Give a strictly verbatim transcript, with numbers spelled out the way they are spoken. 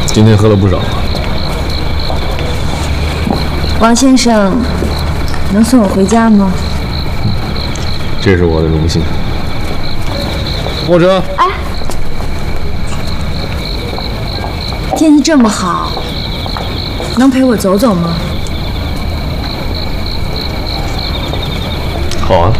今天喝了不少。 王先生，能送我回家吗？ 这是我的荣幸。货车。 哎，天气这么好，能陪我走走吗？ 好啊。